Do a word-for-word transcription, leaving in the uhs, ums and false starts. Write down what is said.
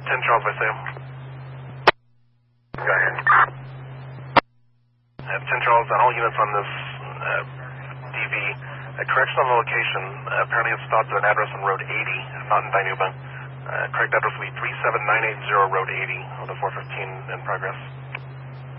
ten Charles by Sam. Go ahead. I have ten Charles and all units on this uh, D V. A correction on the location. Uh, apparently it's stopped at an address on Road eighty, not in Dinuba. Uh, correct address will be three seven nine eight zero Road eighty, with a four fifteen in progress.